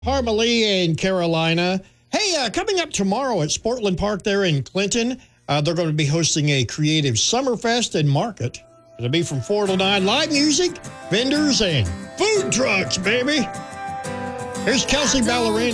Harmalee in Carolina. Hey, coming up tomorrow at Sportland Park there in Clinton, they're going to be hosting a creative Summerfest and market. It'll be from 4 to 9. Live music, vendors, and food trucks, baby. Here's Kelsey Ballerini.